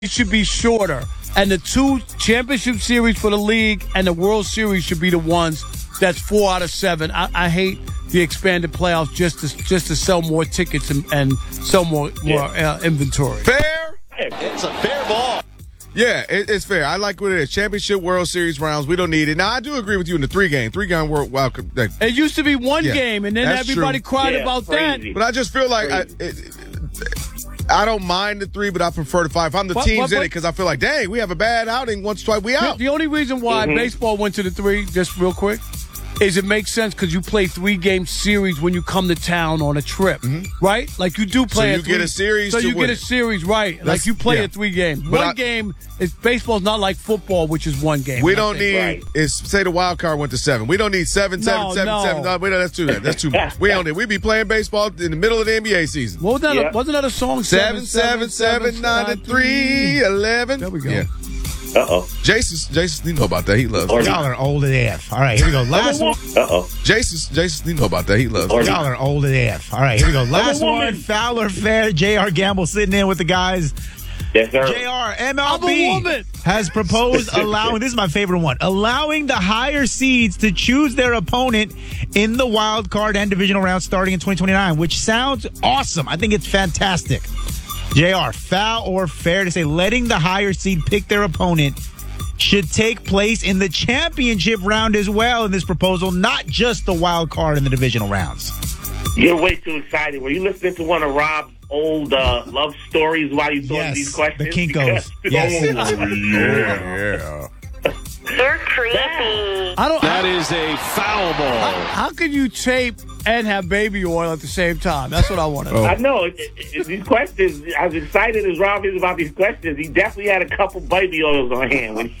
It should be shorter. And the two championship series for the league and the World Series should be the ones that's 4 out of 7. I hate the expanded playoffs just to sell more tickets and sell more inventory. Fair? It's a fair ball. Yeah, it's fair. I like what it is. Championship, World Series rounds, we don't need it. Now, I do agree with you in the three-game World Wild Cup. It used to be one game, and then everybody cried about crazy. that. But I just feel like I don't mind the 3, but I prefer the 5. If I'm the team's in it, because I feel like, dang, we have a bad outing once, twice, we out. The only reason why baseball went to the 3, just real quick, is it makes sense because you play 3-game series when you come to town on a trip, right? Like you do play. So you get a series. So to you win get a series, right? Like you play a 3-game. One game is baseball's not like football, which is one game. We don't need is say the wild card went to 7. We don't need 7. No, that's too much. That's too much. We don't need. We be playing baseball in the middle of the NBA season. What was that? Yeah. Wasn't that a song? 7, 9, 3, 11. There we go. Yeah. Uh-oh. Jason, you know about that. He loves it. Y'all are old AF. All right, here we go. Last one. Uh-oh. Jason, you know about that. He loves it. Y'all are old AF. All right, here we go. Last one. Foul or fair. J.R. Gamble sitting in with the guys. Yes, sir. J.R. I'm a MLB woman. has proposed allowing, this is my favorite one, allowing the higher seeds to choose their opponent in the wild card and divisional round starting in 2029, which sounds awesome. I think it's fantastic. JR, foul or fair to say letting the higher seed pick their opponent should take place in the championship round as well in this proposal, not just the wild card in the divisional rounds? You're way too excited. Were you listening to one of Rob's old love stories while you thought these questions? The Kinkos. Yes. Yeah. You're creepy. That is a foul ball. How can you tape and have baby oil at the same time? That's what I want to know. I know. These questions, as excited as Rob is about these questions, he definitely had a couple baby oils on hand. When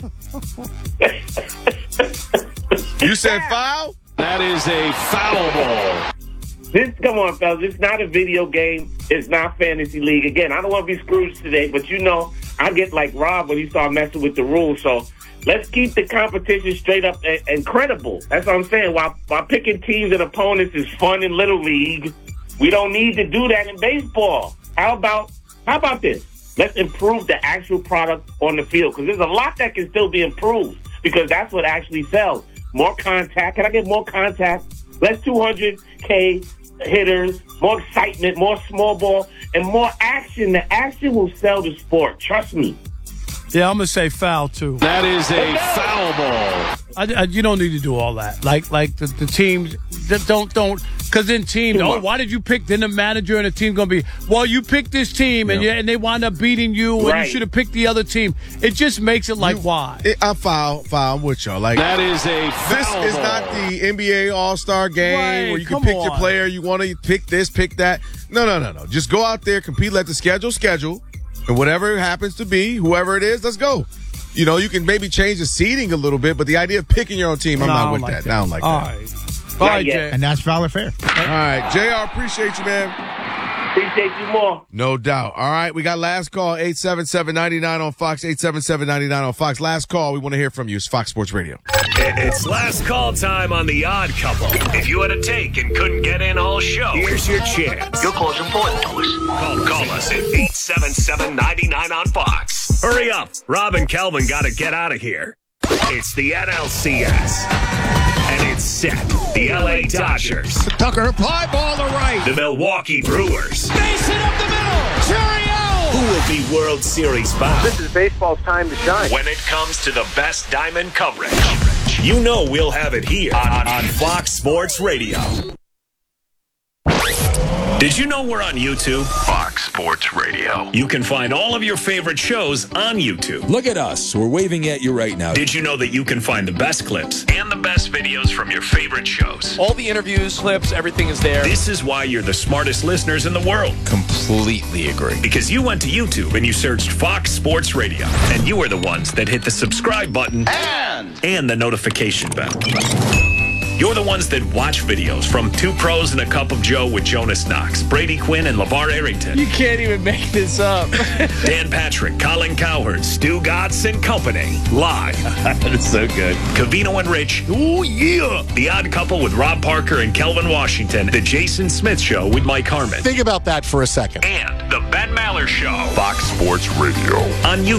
You said foul? That is a foul ball. Come on, fellas. It's not a video game. It's not fantasy league. Again, I don't want to be Scrooge today, but I get like Rob when he start messing with the rules. So let's keep the competition straight up and credible. That's what I'm saying. While picking teams and opponents is fun in Little League, we don't need to do that in baseball. How about this? Let's improve the actual product on the field, because there's a lot that can still be improved, because that's what actually sells. More contact. Can I get more contact? Less 200K hitters, more excitement, more small ball, and more action. The action will sell the sport. Trust me. Yeah, I'm gonna say foul too. That is a foul ball. You don't need to do all that. Like the teams that don't. Because in teams, why did you pick? Then the manager and the team gonna be, well, you picked this team and they wind up beating you, and you should have picked the other team. It just makes it like why? I'm foul. I'm with y'all. Like that is a foul This is ball. not the NBA All-Star game where you can pick your player. You want to pick this, pick that. No. Just go out there, compete, let the schedule, and whatever it happens to be, whoever it is, let's go. You can maybe change the seeding a little bit, but the idea of picking your own team, I'm not with that. I don't like that. All right, Jay. And that's foul or fair. All right, JR, appreciate you, man. Appreciate you more. No doubt. All right, we got last call, 877-99 on Fox, 877-99 on Fox. Last call, we want to hear from you. It's Fox Sports Radio. It's last call time on The Odd Couple. If you had a take and couldn't get in all show, here's your chance. Your call's important to us. Call us at 877-99 on Fox. Hurry up. Rob and Kelvin got to get out of here. It's the NLCS. And it's set. The LA Dodgers. Tucker, fly ball to right. The Milwaukee Brewers. Base it up the middle. Cheerio. Who will be World Series bound? This is baseball's time to shine. When it comes to the best diamond coverage, we'll have it here on Fox Sports Radio. Did you know we're on YouTube? Fox Sports Radio. You can find all of your favorite shows on YouTube. Look at us. We're waving at you right now. Did you know that you can find the best clips and the best videos from your favorite shows? All the interviews, clips, everything is there. This is why you're the smartest listeners in the world. Completely agree. Because you went to YouTube and you searched Fox Sports Radio. And you are the ones that hit the subscribe button and the notification bell. You're the ones that watch videos from Two Pros and a Cup of Joe with Jonas Knox, Brady Quinn, and LeVar Arrington. You can't even make this up. Dan Patrick, Colin Cowherd, Stu Gatz and Company. Live. That's so good. Covino and Rich. Ooh, yeah. The Odd Couple with Rob Parker and Kelvin Washington. The Jason Smith Show with Mike Harmon. Think about that for a second. And the Ben Maller Show. Fox Sports Radio. On YouTube.